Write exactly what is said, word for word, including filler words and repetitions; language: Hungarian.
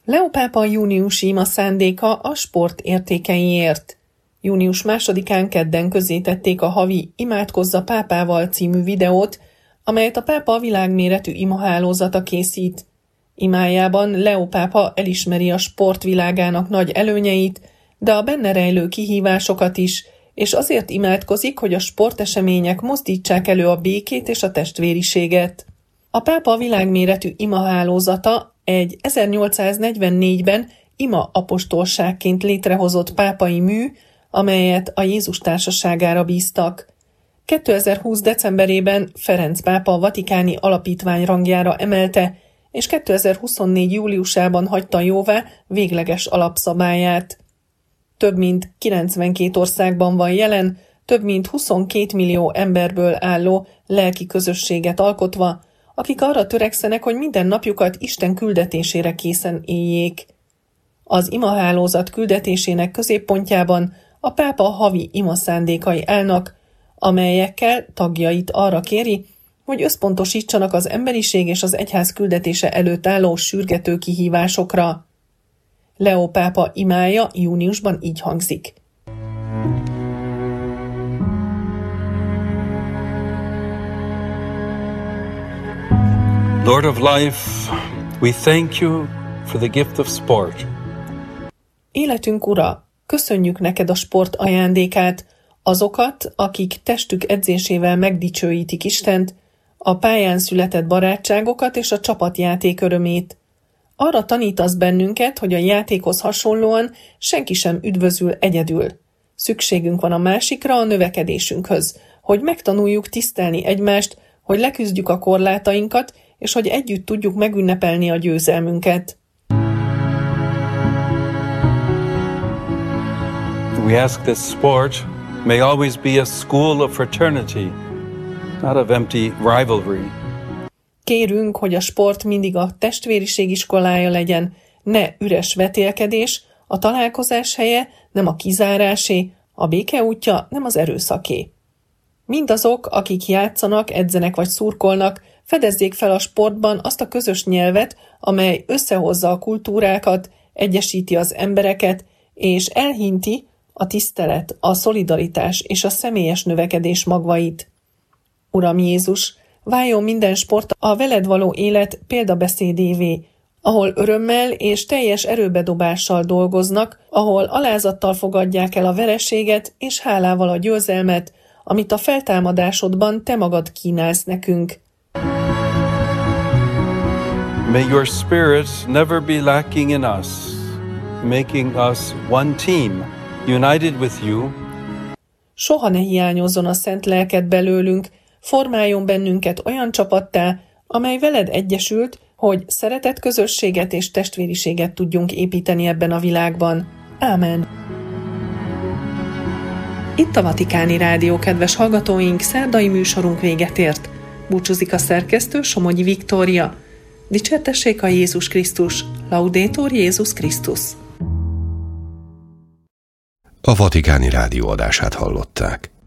Leó pápa júniusi ima szándéka a sport értékeiért. Június másodikán kedden közzétették a havi Imádkozza pápával című videót, amelyet a pápa világméretű imahálózata készít. Imájában Leó pápa elismeri a sport világának nagy előnyeit, de a benne rejlő kihívásokat is, és azért imádkozik, hogy a sportesemények mozdítsák elő a békét és a testvériséget. A pápa világméretű imahálózata egy ezernyolcszáznegyvennégyben ima apostolságként létrehozott pápai mű, amelyet a Jézus társaságára bíztak. kétezer-húsz decemberében Ferenc pápa a vatikáni alapítvány rangjára emelte, és kétezer-huszonnégy júliusában hagyta jóvá végleges alapszabályát. Több mint kilencvenkét országban van jelen, több mint huszonkét millió emberből álló lelki közösséget alkotva, akik arra törekszenek, hogy minden napjukat Isten küldetésére készen éljék. Az imahálózat küldetésének középpontjában a pápa havi ima szándékai állnak, amelyekkel tagjait arra kéri, hogy összpontosítsanak az emberiség és az egyház küldetése előtt álló sürgető kihívásokra. Leó pápa imája júniusban így hangzik. Lord of life, we thank you for the gift of sport. Életünk Ura, köszönjük neked a sport ajándékát, azokat, akik testük edzésével megdicsőítik Istent, a pályán született barátságokat és a csapatjáték örömét. Arra tanítasz bennünket, hogy a játékhoz hasonlóan senki sem üdvözül egyedül. Szükségünk van a másikra a növekedésünkhöz, hogy megtanuljuk tisztelni egymást, hogy leküzdjük a korlátainkat, és hogy együtt tudjuk megünnepelni a győzelmünket. We ask that sport may always be a school of fraternity, not of empty rivalry. Kérünk, hogy a sport mindig a testvériség iskolája legyen, ne üres vetélkedés, a találkozás helye nem a kizárásé, a béke útja nem az erőszaké. Mindazok, akik játszanak, edzenek vagy szurkolnak, fedezzék fel a sportban azt a közös nyelvet, amely összehozza a kultúrákat, egyesíti az embereket, és elhinti a tisztelet, a szolidaritás és a személyes növekedés magvait. Uram Jézus, váljon minden sport a veled való élet példabeszédévé, ahol örömmel és teljes erőbedobással dolgoznak, ahol alázattal fogadják el a vereséget és hálával a győzelmet, amit a feltámadásodban te magad kínálsz nekünk. May your spirit never be lacking in us, making us one team, united with you. Soha ne hiányozzon a szent lelked belőlünk, formáljon bennünket olyan csapattá, amely veled egyesült, hogy szeretett közösséget és testvériséget tudjunk építeni ebben a világban. Ámen. Itt a Vatikáni Rádió, kedves hallgatóink, szerdai műsorunk véget ért. Búcsúzik a szerkesztő, Somogyi Viktória. Dicsértessék a Jézus Krisztus, Laudetur Jézus Krisztus. A Vatikáni Rádió adását hallották.